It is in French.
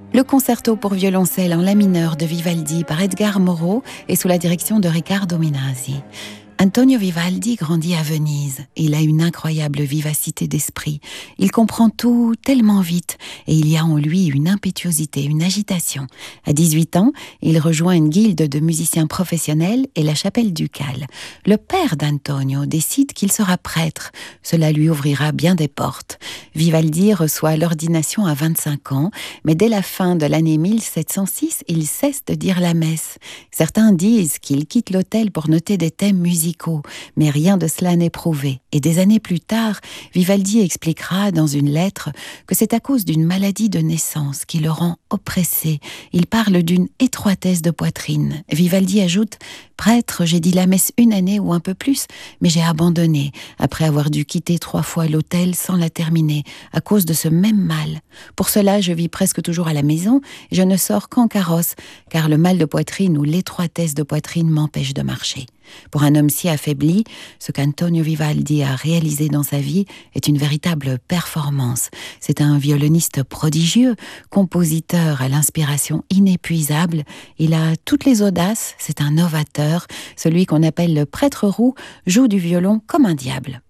Le concerto pour violoncelle en la mineur de Vivaldi par Edgar Moreau et sous la direction de Riccardo Minasi. Antonio Vivaldi grandit à Venise. Il a une incroyable vivacité d'esprit. Il comprend tout tellement vite et il y a en lui une impétuosité, une agitation. À 18 ans, il rejoint une guilde de musiciens professionnels et la chapelle ducale. Le père d'Antonio décide qu'il sera prêtre. Cela lui ouvrira bien des portes. Vivaldi reçoit l'ordination à 25 ans, mais dès la fin de l'année 1706, il cesse de dire la messe. Certains disent qu'il quitte l'autel pour noter des thèmes musicaux, mais rien de cela n'est prouvé. Et des années plus tard, Vivaldi expliquera dans une lettre que c'est à cause d'une maladie de naissance qui le rend oppressé. Il parle d'une étroitesse de poitrine. Vivaldi ajoute « Prêtre, j'ai dit la messe une année ou un peu plus, mais j'ai abandonné, après avoir dû quitter 3 fois l'autel sans la terminer, à cause de ce même mal. Pour cela, je vis presque toujours à la maison, et je ne sors qu'en carrosse, car le mal de poitrine ou l'étroitesse de poitrine m'empêche de marcher. » Pour un homme si affaibli, ce qu'Antonio Vivaldi a réalisé dans sa vie est une véritable performance. C'est un violoniste prodigieux, compositeur à l'inspiration inépuisable. Il a toutes les audaces, c'est un novateur. Celui qu'on appelle le prêtre roux joue du violon comme un diable.